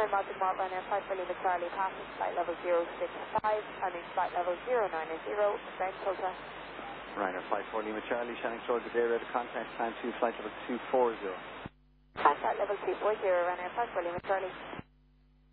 Baltic Malt, Ryanair 5 Lima Charlie, passing flight level 065, turning flight level 090, ground Tulsa. Ryanair 54 Lima Charlie, Shannon Shore, good day, ready to contact, plan 2, flight level 240. Flight level 240, Ryanair 54 Lima Charlie.